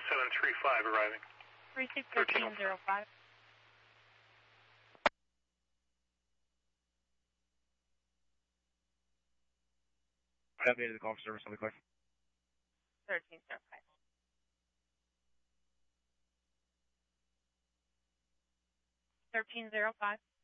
1735 arriving. 361305. Updated the call for service on the clear. 1305. 1305.